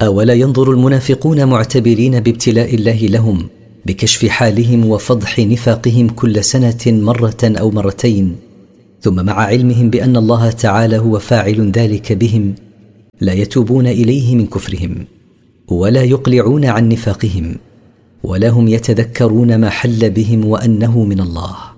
أولا ينظر المنافقون معتبرين بابتلاء الله لهم بكشف حالهم وفضح نفاقهم كل سنة مرة أو مرتين، ثم مع علمهم بأن الله تعالى هو فاعل ذلك بهم لا يتوبون إليه من كفرهم ولا يقلعون عن نفاقهم، ولا هم يتذكرون ما حل بهم وأنه من الله.